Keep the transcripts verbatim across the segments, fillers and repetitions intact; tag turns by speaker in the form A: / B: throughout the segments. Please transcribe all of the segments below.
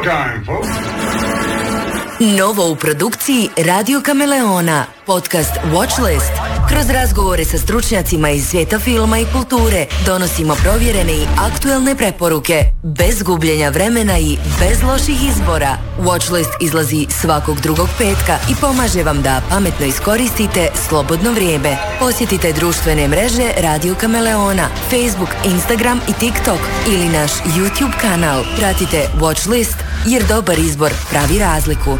A: time, folks.
B: Novo u produkciji Radio Kameleona, podcast Watchlist. Kroz razgovore sa stručnjacima iz svijeta filma i kulture donosimo provjerene i aktuelne preporuke, bez gubljenja vremena i bez loših izbora. Watchlist izlazi svakog drugog petka i pomaže vam da pametno iskoristite slobodno vrijeme. Posjetite društvene mreže Radio Kameleona, Facebook, Instagram i TikTok ili naš YouTube kanal. Pratite Watchlist jer dobar izbor pravi razliku.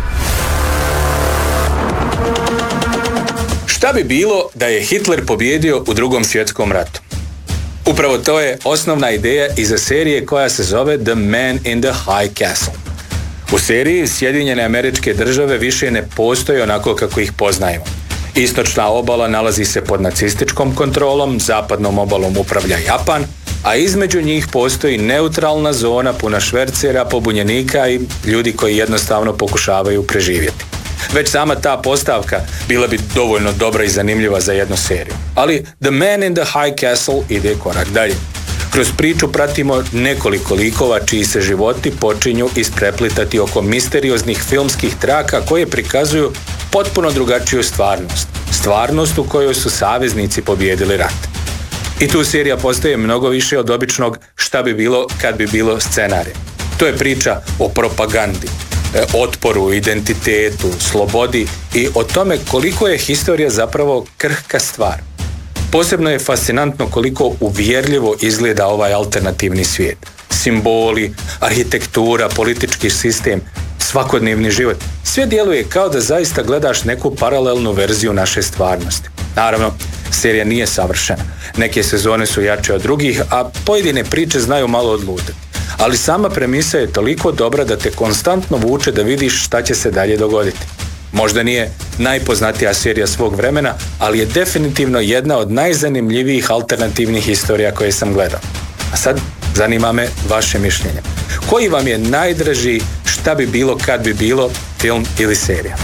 C: Šta bi bilo da je Hitler pobijedio u Drugom svjetskom ratu? Upravo to je osnovna ideja iza serije koja se zove The Man in the High Castle. U seriji Sjedinjene Američke Države više ne postoje onako kako ih poznajemo. Istočna obala nalazi se pod nacističkom kontrolom, zapadnom obalom upravlja Japan, a između njih postoji neutralna zona puna švercera, pobunjenika i ljudi koji jednostavno pokušavaju preživjeti. Već sama ta postavka bila bi dovoljno dobra i zanimljiva za jednu seriju. Ali The Man in the High Castle ide korak dalje. Kroz priču pratimo nekoliko likova čiji se životi počinju ispreplitati oko misterioznih filmskih traka koje prikazuju potpuno drugačiju stvarnost. Stvarnost u kojoj su saveznici pobijedili rat. I tu serija postaje mnogo više od običnog šta bi bilo kad bi bilo scenarija. To je priča o propagandi, otporu, identitetu, slobodi i o tome koliko je historija zapravo krhka stvar. Posebno je fascinantno koliko uvjerljivo izgleda ovaj alternativni svijet. Simboli, arhitektura, politički sistem, svakodnevni život. Sve djeluje kao da zaista gledaš neku paralelnu verziju naše stvarnosti. Naravno, serija nije savršena. Neke sezone su jače od drugih, a pojedine priče znaju malo odluditi. Ali sama premisa je toliko dobra da te konstantno vuče da vidiš šta će se dalje dogoditi. Možda nije najpoznatija serija svog vremena, ali je definitivno jedna od najzanimljivijih alternativnih historija koje sam gledao. A sad zanima me vaše mišljenje. Koji vam je najdraži šta bi bilo kad bi bilo film ili serija?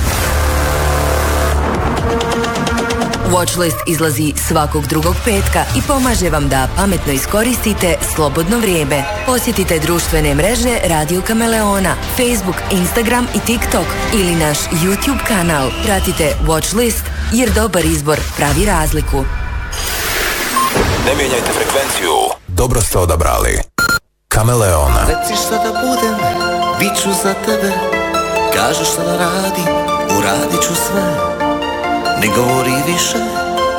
B: Watchlist izlazi svakog drugog petka i pomaže vam da pametno iskoristite slobodno vrijeme. Posjetite društvene mreže Radio Kameleona, Facebook, Instagram i TikTok ili naš YouTube kanal. Pratite Watchlist jer dobar izbor pravi razliku.
D: Ne mijenjajte frekvenciju. Dobro ste odabrali. Kameleona.
E: Reci šta da budem, bit ću za tebe. Kažu šta da radim, uradit ću sve. Ne govori više,